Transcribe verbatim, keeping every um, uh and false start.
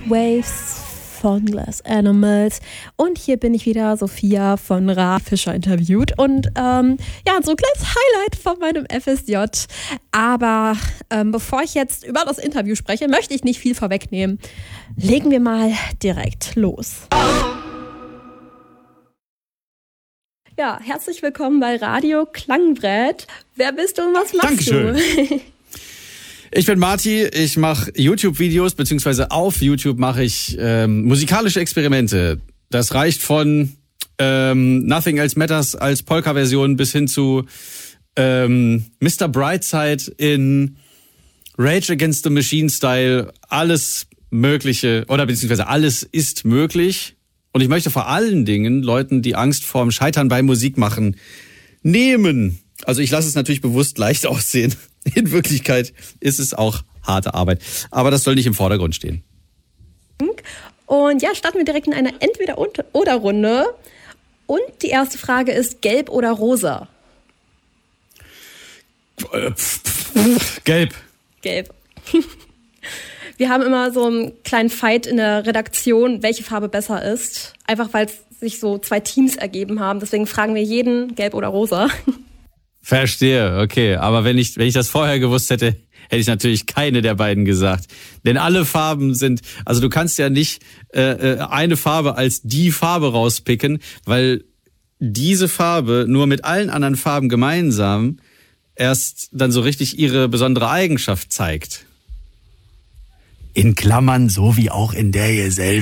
Waves von Glass Animals. Und hier bin ich wieder, Sophia von Ra Fischer interviewt. Und ähm, ja, so ein kleines Highlight von meinem F S J. Aber ähm, bevor ich jetzt über das Interview spreche, möchte ich nicht viel vorwegnehmen. Legen wir mal direkt los. Ja, herzlich willkommen bei Radio Klangbrett. Wer bist du und was machst Dankeschön. du? Ich bin Marti, ich mache YouTube-Videos, beziehungsweise auf YouTube mache ich ähm, musikalische Experimente. Das reicht von ähm, Nothing Else Matters als Polka-Version bis hin zu ähm, Mister Brightside in Rage Against the Machine-Style. Alles Mögliche, oder beziehungsweise alles ist möglich. Und ich möchte vor allen Dingen Leuten, die Angst vorm Scheitern beim Musikmachen nehmen. Also ich lasse es natürlich bewusst leicht aussehen. In Wirklichkeit ist es auch harte Arbeit. Aber das soll nicht im Vordergrund stehen. Und ja, starten wir direkt in eine Entweder-oder-Runde. Und die erste Frage ist gelb oder rosa? Gelb. Gelb. Wir haben immer so einen kleinen Fight in der Redaktion, welche Farbe besser ist. Einfach weil es sich so zwei Teams ergeben haben. Deswegen fragen wir jeden, gelb oder rosa. Verstehe, okay. Aber wenn ich, wenn ich das vorher gewusst hätte, hätte ich natürlich keine der beiden gesagt. Denn alle Farben sind, also du kannst ja nicht äh, eine Farbe als die Farbe rauspicken, weil diese Farbe nur mit allen anderen Farben gemeinsam erst dann so richtig ihre besondere Eigenschaft zeigt. In Klammern, so wie auch in der Gesellschaft.